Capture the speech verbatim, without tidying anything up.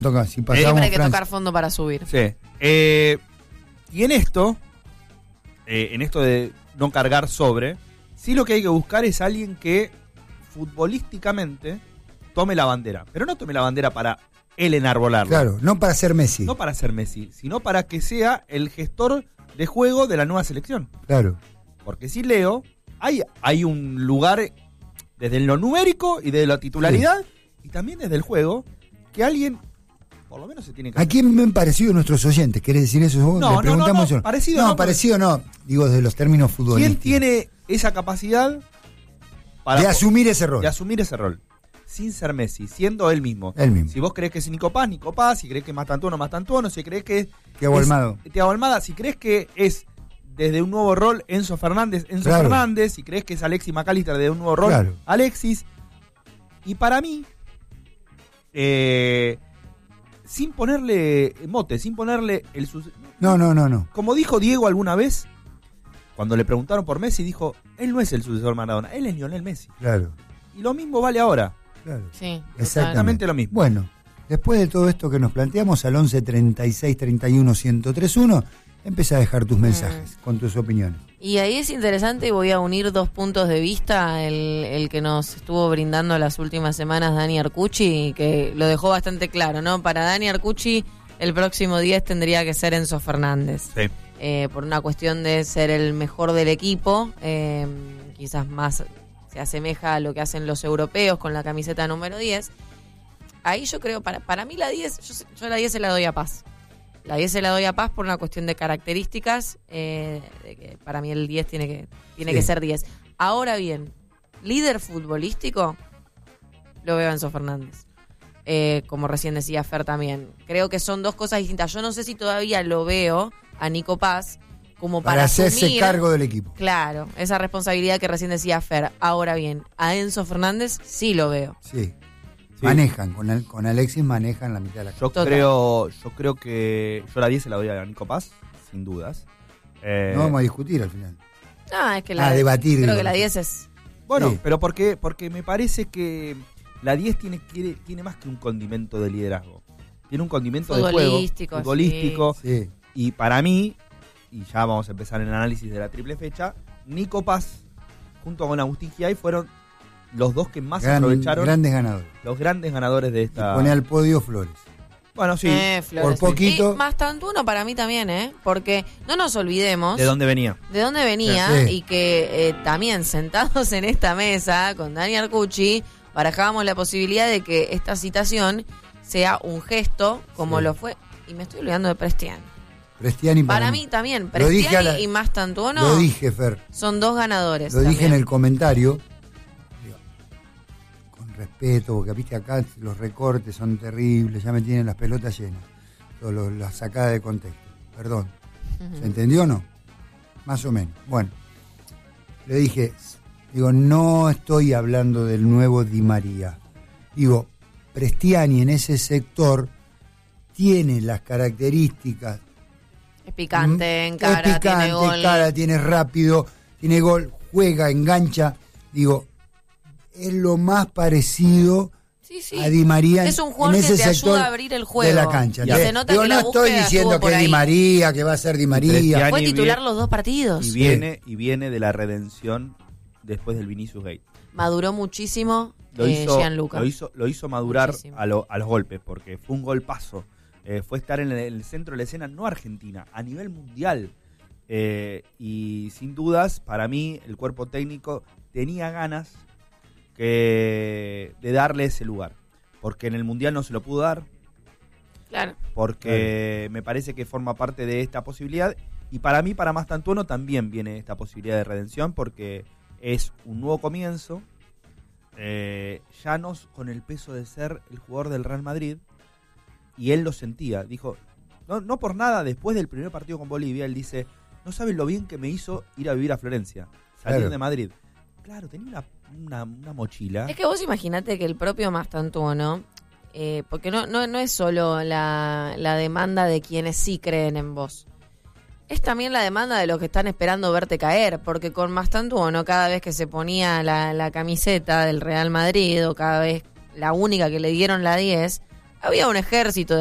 Toca, si Siempre pasamos hay que Francia. tocar fondo para subir. Sí. Eh, y en esto, eh, en esto de no cargar sobre, sí lo que hay que buscar es alguien que futbolísticamente tome la bandera. Pero no tome la bandera para él enarbolarla. Claro, no para ser Messi. No para ser Messi, sino para que sea el gestor de juego de la nueva selección. Claro. Porque si leo, hay, hay un lugar desde lo numérico y desde la titularidad sí. y también desde el juego que alguien por lo menos se tiene que... ¿A quién me han parecido nuestros oyentes? ¿Querés decir eso? No, Le no, preguntamos no, no, yo. parecido no. no, parecido no. Digo, desde los términos futbolísticos. ¿Quién tiene esa capacidad para de asumir ese rol? De asumir ese rol. Sin ser Messi, siendo él mismo. Él mismo. Si vos crees que es Nico Paz, Nico Paz. Si crees que es Mastantuono, Mastantuono. Si crees que es... Thiago Almada. Thiago Almada. Si crees que es desde un nuevo rol Enzo Fernández, Enzo claro. Fernández. Si crees que es Alexis McAllister desde un nuevo rol, claro. Alexis. Y para mí... Eh... sin ponerle mote, sin ponerle el... No, no, no, no. Como dijo Diego alguna vez, cuando le preguntaron por Messi, dijo, él no es el sucesor Maradona, él es Lionel Messi. Claro. Y lo mismo vale ahora. Claro. Sí, exactamente lo mismo. Bueno, después de todo esto que nos planteamos, al once treinta y seis treinta y uno ciento tres uno, empieza a dejar tus mensajes mm. con tus opiniones. Y ahí es interesante, y voy a unir dos puntos de vista, el, el que nos estuvo brindando las últimas semanas Dani Arcucci, que lo dejó bastante claro, ¿no? Para Dani Arcucci, el próximo diez tendría que ser Enzo Fernández. Sí. Eh, por una cuestión de ser el mejor del equipo, eh, quizás más se asemeja a lo que hacen los europeos con la camiseta número diez. Ahí yo creo, para, para mí la diez, yo, yo la diez se la doy a Paz. La diez se la doy a Paz por una cuestión de características, eh, de que para mí el diez tiene que tiene sí. que ser diez. Ahora bien, líder futbolístico, lo veo a Enzo Fernández. Eh, como recién decía Fer también. Creo que son dos cosas distintas. Yo no sé si todavía lo veo a Nico Paz como para, para hacerse asumir, cargo del equipo. Claro, esa responsabilidad que recién decía Fer. Ahora bien, a Enzo Fernández sí lo veo. Sí. Sí. Manejan, con, el, con Alexis manejan la mitad de la yo cosa. creo Yo creo que yo la diez se la doy a Nico Paz, sin dudas. Eh, no vamos a discutir al final. No, es que la, a debatir. Creo digo. que la diez es... Bueno, sí. pero ¿por qué? Porque me parece que la diez tiene, tiene, tiene más que un condimento de liderazgo. Tiene un condimento de juego. Futbolístico. Sí. Sí. Y para mí, y ya vamos a empezar en el análisis de la triple fecha, Nico Paz, junto con Agustín Giay, fueron los dos que más Gran, aprovecharon. Grandes ganadores. Los grandes ganadores de esta... Y pone al podio Flores. Bueno, sí. Eh, Flores, por poquito. Y Mastantuono para mí también, ¿eh? Porque no nos olvidemos... ¿De dónde venía? De dónde venía sí. y que eh, también sentados en esta mesa con Dani Arcucci barajábamos la posibilidad de que esta citación sea un gesto como sí. lo fue... Y me estoy olvidando de Prestiani. Prestiani para, para mí, mí también. Prestiani la, y Mastantuono lo dije, Fer. son dos ganadores. Lo también. dije en el comentario. Respeto, porque viste acá los recortes son terribles, ya me tienen las pelotas llenas, todo las sacadas de contexto, perdón. Uh-huh. ¿Se entendió o no? Más o menos. Bueno, le dije, digo, no estoy hablando del nuevo Di María. Digo, Prestiani en ese sector tiene las características. Es picante, en cara, es picante, tiene gol. cara, tiene rápido, tiene gol, juega, engancha. Digo, es lo más parecido sí, sí. a Di María es un jugador en ese que te sector ayuda a abrir el juego de la cancha. Y se nota Digo, que no la estoy diciendo que es Di María, que va a ser Di María. Fue titular viene, los dos partidos. Y viene, y viene de la redención después del Vinicius Gate. Maduró muchísimo lo eh, hizo, Gianluca. Lo hizo, lo hizo madurar a, lo, a los golpes, porque fue un golpazo. Eh, fue estar en el, en el centro de la escena, no Argentina, a nivel mundial. Eh, y sin dudas, para mí, el cuerpo técnico tenía ganas que de darle ese lugar, porque en el mundial no se lo pudo dar, claro, porque claro. me parece que forma parte de esta posibilidad, y para mí, para Mastantuono también viene esta posibilidad de redención, porque es un nuevo comienzo, eh, ya no con el peso de ser el jugador del Real Madrid, y él lo sentía, dijo, no, no por nada, después del primer partido con Bolivia, él dice, no saben lo bien que me hizo ir a vivir a Florencia, salir claro. de Madrid. Claro, tenía una, una, una mochila. Es que vos imaginate que el propio Mastantuono, eh, porque no, no, no es solo la, la demanda de quienes sí creen en vos, es también la demanda de los que están esperando verte caer, porque con Mastantuono cada vez que se ponía la, la camiseta del Real Madrid o cada vez la única que le dieron la diez, había un ejército